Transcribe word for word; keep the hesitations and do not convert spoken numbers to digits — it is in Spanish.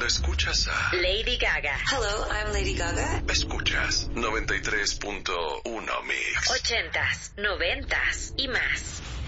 Cuando escuchas a Lady Gaga. Hello, I'm Lady Gaga. Escuchas noventa y tres punto uno Mix. Ochentas, noventas y más.